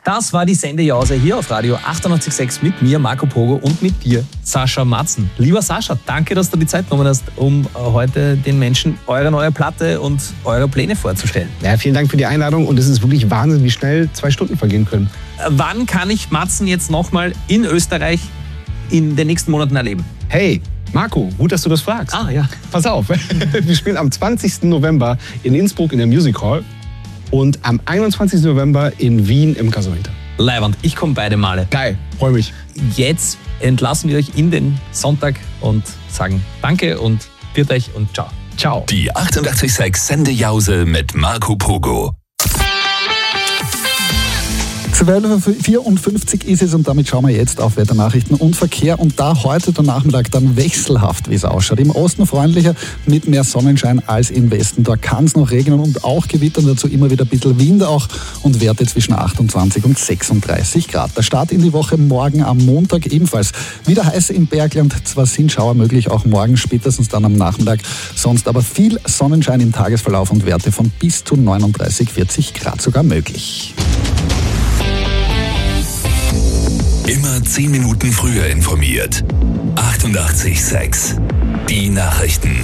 Das war die Sendejause hier auf Radio 98.6 mit mir, Marco Pogo, und mit dir, Sascha Matzen. Lieber Sascha, danke, dass du die Zeit genommen hast, um heute den Menschen eure neue Platte und eure Pläne vorzustellen. Ja, vielen Dank für die Einladung und es ist wirklich Wahnsinn, wie schnell 2 Stunden vergehen können. Wann kann ich Matzen jetzt nochmal in Österreich in den nächsten Monaten erleben? Hey, Marco, gut, dass du das fragst. Ja. Pass auf, wir spielen am 20. November in Innsbruck in der Music Hall und am 21. November in Wien im Gasometer. Leiwand, ich komme beide Male. Geil, freue mich. Jetzt entlassen wir euch in den Sonntag und sagen Danke und viert euch und ciao. Ciao. Die 88.6 Sendejause mit Marco Pogo. 12:54 ist es und damit schauen wir jetzt auf Wetternachrichten und Verkehr und da heute der Nachmittag dann wechselhaft, wie es ausschaut. Im Osten freundlicher mit mehr Sonnenschein als im Westen. Da kann es noch regnen und auch gewittern, dazu immer wieder ein bisschen Wind auch und Werte zwischen 28 und 36 Grad. Der Start in die Woche morgen am Montag ebenfalls. Wieder heiß im Bergland, zwar sind Schauer möglich, auch morgen spätestens dann am Nachmittag, sonst aber viel Sonnenschein im Tagesverlauf und Werte von bis zu 39, 40 Grad sogar möglich. Immer 10 Minuten früher informiert. 88.6 Die Nachrichten.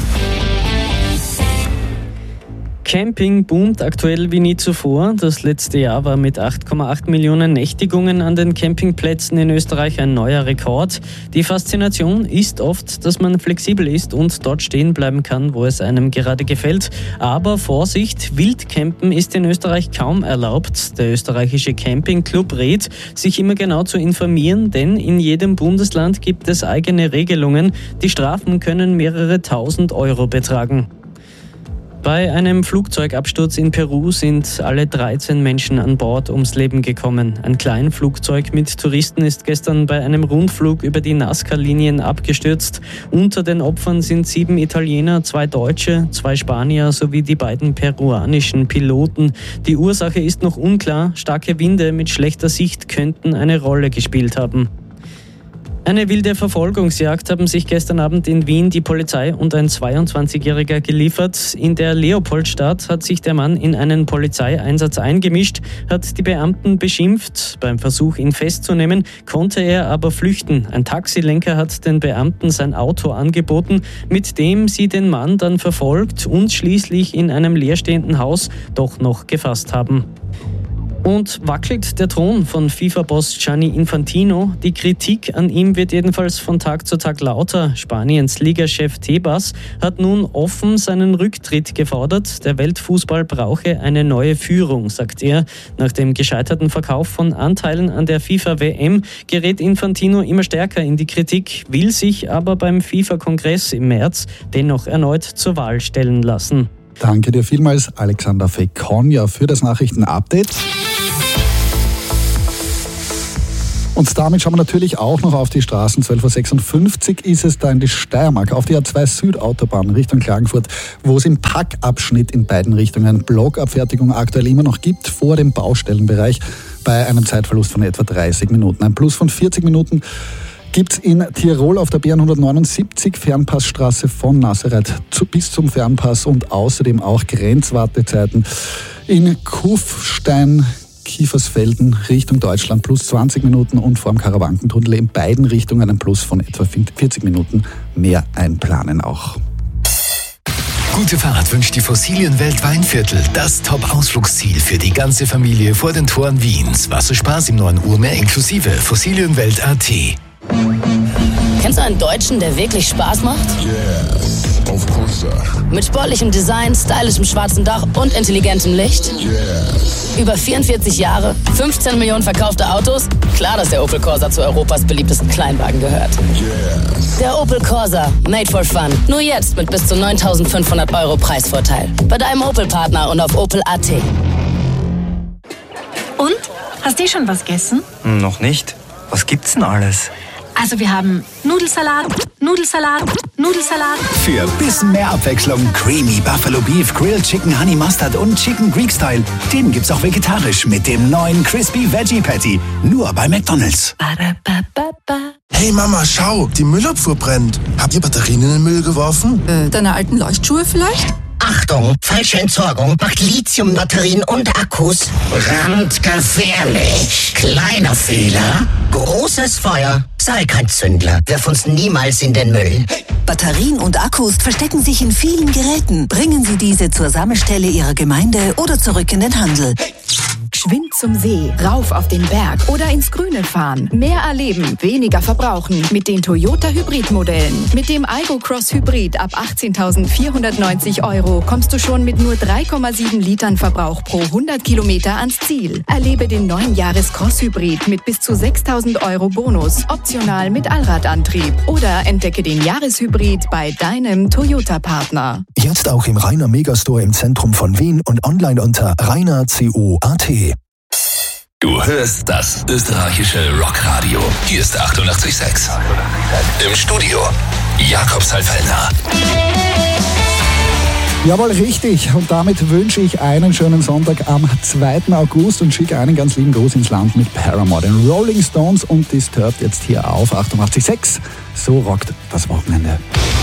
Camping boomt aktuell wie nie zuvor. Das letzte Jahr war mit 8,8 Millionen Nächtigungen an den Campingplätzen in Österreich ein neuer Rekord. Die Faszination ist oft, dass man flexibel ist und dort stehen bleiben kann, wo es einem gerade gefällt. Aber Vorsicht, Wildcampen ist in Österreich kaum erlaubt. Der österreichische Campingclub rät, sich immer genau zu informieren, denn in jedem Bundesland gibt es eigene Regelungen. Die Strafen können mehrere tausend Euro betragen. Bei einem Flugzeugabsturz in Peru sind alle 13 Menschen an Bord ums Leben gekommen. Ein Kleinflugzeug mit Touristen ist gestern bei einem Rundflug über die Nazca-Linien abgestürzt. Unter den Opfern sind 7 Italiener, 2 Deutsche, 2 Spanier sowie die beiden peruanischen Piloten. Die Ursache ist noch unklar. Starke Winde mit schlechter Sicht könnten eine Rolle gespielt haben. Eine wilde Verfolgungsjagd haben sich gestern Abend in Wien die Polizei und ein 22-Jähriger geliefert. In der Leopoldstadt hat sich der Mann in einen Polizeieinsatz eingemischt, hat die Beamten beschimpft. Beim Versuch, ihn festzunehmen, konnte er aber flüchten. Ein Taxilenker hat den Beamten sein Auto angeboten, mit dem sie den Mann dann verfolgt und schließlich in einem leerstehenden Haus doch noch gefasst haben. Und wackelt der Thron von FIFA-Boss Gianni Infantino? Die Kritik an ihm wird jedenfalls von Tag zu Tag lauter. Spaniens Ligachef Tebas hat nun offen seinen Rücktritt gefordert. Der Weltfußball brauche eine neue Führung, sagt er. Nach dem gescheiterten Verkauf von Anteilen an der FIFA-WM gerät Infantino immer stärker in die Kritik, will sich aber beim FIFA-Kongress im März dennoch erneut zur Wahl stellen lassen. Danke dir vielmals, Alexander Fekonja, für das Nachrichtenupdate. Und damit schauen wir natürlich auch noch auf die Straßen. 12:56 Uhr ist es da in die Steiermark, auf die A2 Südautobahn Richtung Klagenfurt, wo es im Packabschnitt in beiden Richtungen Blockabfertigung aktuell immer noch gibt, vor dem Baustellenbereich, bei einem Zeitverlust von etwa 30 Minuten. Ein Plus von 40 Minuten gibt es in Tirol auf der B179 Fernpassstraße von Nazareth bis zum Fernpass und außerdem auch Grenzwartezeiten in Kufstein, Kiefersfelden Richtung Deutschland plus 20 Minuten und vor dem Karawankentunnel in beiden Richtungen ein Plus von etwa 40 Minuten mehr einplanen auch. Gute Fahrt wünscht die Fossilienwelt Weinviertel. Das Top-Ausflugsziel für die ganze Familie vor den Toren Wiens. Wasserspaß im 9 Uhr mehr inklusive Fossilienwelt.at. Kennst du einen Deutschen, der wirklich Spaß macht? Yeah, of course, sir. Mit sportlichem Design, stylischem schwarzen Dach und intelligentem Licht? Yeah. Über 44 Jahre, 15 Millionen verkaufte Autos? Klar, dass der Opel Corsa zu Europas beliebtesten Kleinwagen gehört. Yeah. Der Opel Corsa, made for fun. Nur jetzt mit bis zu 9.500 Euro Preisvorteil. Bei deinem Opel-Partner und auf Opel.at. Und? Hast du schon was gegessen? Noch nicht. Was gibt's denn alles? Also wir haben Nudelsalat, Für ein bisschen mehr Abwechslung Creamy Buffalo Beef, Grilled Chicken Honey Mustard und Chicken Greek Style. Den gibt's auch vegetarisch mit dem neuen Crispy Veggie Patty. Nur bei McDonald's. Hey Mama, schau, die Müllabfuhr brennt. Habt ihr Batterien in den Müll geworfen? Deine alten Leuchtschuhe vielleicht? Achtung, falsche Entsorgung macht Lithiumbatterien und Akkus brandgefährlich. Kleiner Fehler, großes Feuer. Sei kein Zündler, wirf uns niemals in den Müll. Batterien und Akkus verstecken sich in vielen Geräten. Bringen Sie diese zur Sammelstelle Ihrer Gemeinde oder zurück in den Handel. Geschwind zum See, rauf auf den Berg oder ins Grüne fahren. Mehr erleben, weniger verbrauchen mit den Toyota Hybrid-Modellen. Mit dem Aygo Cross Hybrid ab 18.490 € kommst du schon mit nur 3,7 Litern Verbrauch pro 100 Kilometer ans Ziel. Erlebe den neuen Jahres-Cross Hybrid mit bis zu 6.000 € Bonus, optional mit Allradantrieb. Oder entdecke den Jahreshybrid bei deinem Toyota-Partner. Jetzt auch im Rainer Megastore im Zentrum von Wien und online unter rainer.co.at. Du hörst das österreichische Rockradio. Hier ist 88,6. Im Studio Jakob Salfellner. Jawohl, richtig. Und damit wünsche ich einen schönen Sonntag am 2. August und schicke einen ganz lieben Gruß ins Land mit Paramore, den Rolling Stones und Disturbed jetzt hier auf 88,6. So rockt das Wochenende.